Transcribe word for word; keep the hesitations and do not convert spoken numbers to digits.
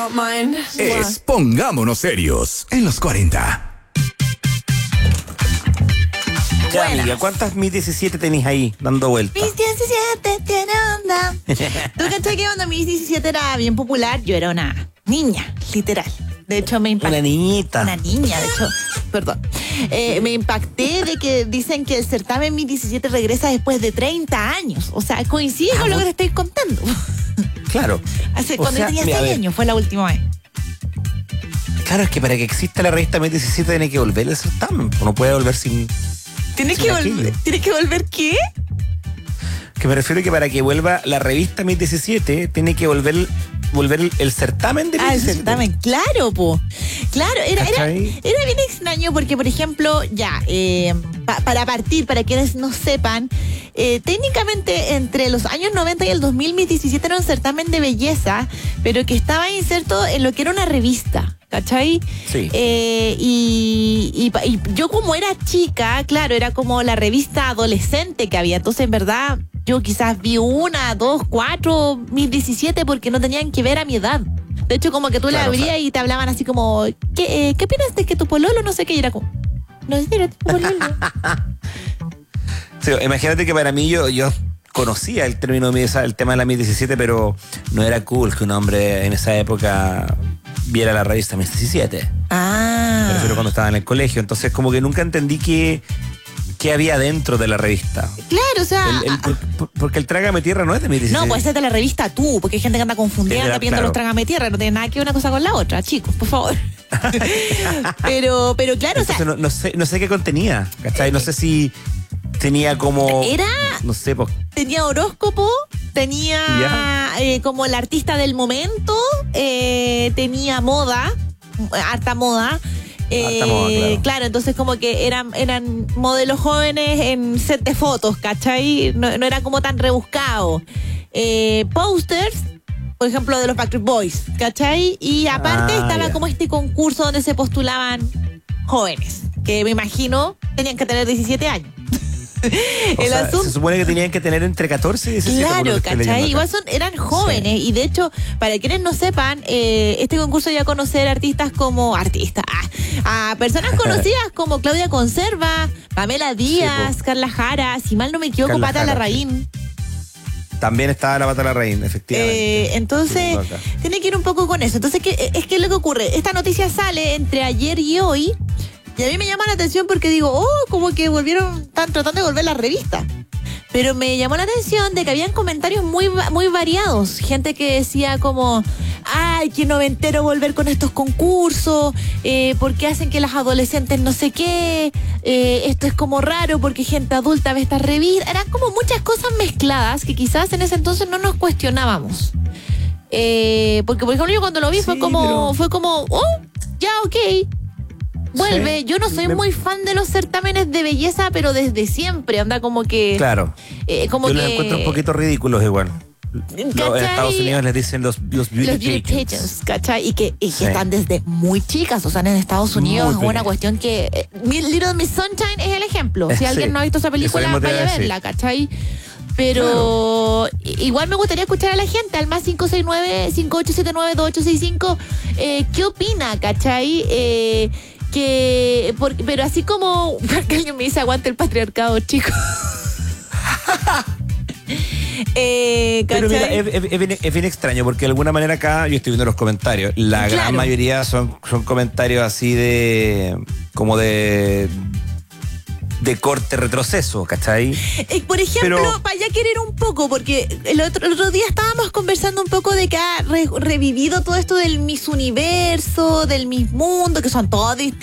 Es Pongámonos Serios en los cuarenta. Ya, amiga, ¿cuántas Miss diecisiete tenéis ahí dando vueltas? Miss diecisiete tiene onda. ¿Tú cachai que cuando Miss diecisiete era bien popular? Yo era una niña, literal. De hecho, me impacté. Una niñita. Una niña, de hecho. Perdón. Eh, me impacté de que dicen que el certamen Miss diecisiete regresa después de treinta años. O sea, coincide con lo que te estoy contando. Claro. Hace, O cuando sea, yo tenía mira, a seis ver. años, fue la última vez. Claro, es que para que exista la revista Miss diecisiete tiene que volver el certamen. No puede volver sin... ¿Tienes sin que, aquello. volver, ¿Tienes que volver qué? Que me refiero que para que vuelva la revista Miss diecisiete tiene que volver, volver el, el certamen de Miss Ah, el diecisiete. certamen, claro, po. Claro, era, era, ¿Cachai? era bien extraño porque, por ejemplo, ya, eh, pa- para partir, para quienes no sepan, eh, técnicamente entre los años noventa y el dos mil, Miss diecisiete era un certamen de belleza, pero que estaba inserto en lo que era una revista. ¿Cachai? Sí. Eh, y, y, pa- y yo como era chica, claro, era como la revista adolescente que había. Entonces, en verdad, yo quizás vi una, dos, cuatro, Miss diecisiete porque no tenían que ver a mi edad. De hecho, como que tú Claro, le abrías o sea- y te hablaban así como, ¿qué, eh, ¿qué opinas de que tu pololo no sé qué? Y era como, no sé, era tu pololo. Sí, imagínate que para mí yo, yo conocía el término de Miss- el tema de la Miss diecisiete, pero no era cool que un hombre en esa época viera la revista Miss diecisiete. Ah. Me refiero cuando estaba en el colegio. Entonces, como que nunca entendí qué, qué había dentro de la revista. Claro, o sea... El- el- por- por- porque el Trágame Tierra no es de Miss diecisiete. No, pues es de la revista Tú, porque hay gente que anda confundida, Era, anda viendo claro. los Trágame Tierra, no tiene nada que ver una cosa con la otra, chicos, por favor. pero, pero claro, o sea, Entonces, no, no sé, no sé qué contenía, ¿cachai? No sé si tenía como... era, No sé, pues... tenía horóscopo, tenía Ya. eh, como el artista del momento, eh, tenía moda, harta moda. Eh, Harta moda, claro. entonces como que eran, eran modelos jóvenes en set de fotos, ¿cachai? No, no era como tan rebuscado. Eh, posters, por ejemplo, de los Backstreet Boys, ¿cachai? Y aparte Ah, estaba ya. como este concurso donde se postulaban jóvenes, que me imagino tenían que tener diecisiete años. O El sea, asunto... se supone que tenían que tener entre catorce y diecisiete. por lo Claro, que estoy leyendo ¿cachai? acá. Igual son, eran jóvenes y de hecho, para quienes no sepan, eh, este concurso dio a conocer artistas como artistas, ah, a personas conocidas como Claudia Conserva, Pamela Díaz, Sí, po. Carla Jara, si mal no me equivoco, Carla Pata Jara, Larraín. También estaba la Pata Larraín, efectivamente. Eh, entonces, Tengo acá. tiene que ir un poco con eso. Entonces, ¿qué, es que lo que ocurre? Esta noticia sale entre ayer y hoy. Y a mí me llama la atención porque digo, oh, como que volvieron, están tratando de volver la revista. Pero me llamó la atención de que habían comentarios muy, va- muy variados. Gente que decía como, ay, qué noventero volver con estos concursos, eh, porque hacen que las adolescentes no sé qué, eh, esto es como raro porque gente adulta ve estas revistas. Eran como muchas cosas mezcladas que quizás en ese entonces no nos cuestionábamos. Eh, porque, por ejemplo, yo cuando lo vi fue Sí, como, pero- fue como, oh, ya, ok. Vuelve, Sí. yo no soy Me- muy fan de los certámenes de belleza, pero desde siempre anda como que... Claro. eh, como Yo que... los encuentro un poquito ridículos igual. Lo- en ¿Cachai? Estados Unidos les dicen los, los beauty, Los beauty pageants. pageants, ¿cachai? Y que, y que Sí. están desde muy chicas, o sea, en Estados Unidos Muy es una pequeñas. cuestión que... eh, Mi- Little Miss Sunshine es el ejemplo. Si Sí. alguien no ha visto esa Eso película, mismo te iba vaya a a decir. verla, ¿cachai? Pero i- igual me gustaría escuchar a la gente al más cinco seis nueve, cinco ocho siete nueve, dos ocho seis cinco eh, ¿qué opina, cachai? Eh, que por- pero así como que alguien me dice aguante el patriarcado, chicos. eh, Pero mira, ¿cachai? es, es- es bien, es bien extraño porque de alguna manera acá yo estoy viendo los comentarios. La Claro. gran mayoría son, son comentarios así de. como de. de corte retroceso, ¿cachai? Eh, por ejemplo, Pero- para ya querer un poco, porque el otro, el otro día estábamos conversando un poco de que ha re- revivido todo esto del Miss Universo, del Miss Mundo, que son todos distintos.